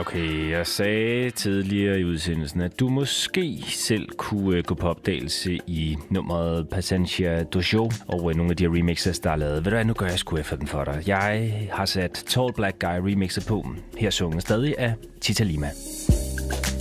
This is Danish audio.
Okay, jeg sagde tidligere i udsendelsen, at du måske selv kunne gå på opdagelse i nummeret Passencia Dojo og nogle af de her remixes, der er lavet. Ved du hvad, nu gør jeg sgu efter den for dig. Jeg har sat Tall Black Guy remixet på, her sunget stadig af Tita Lima.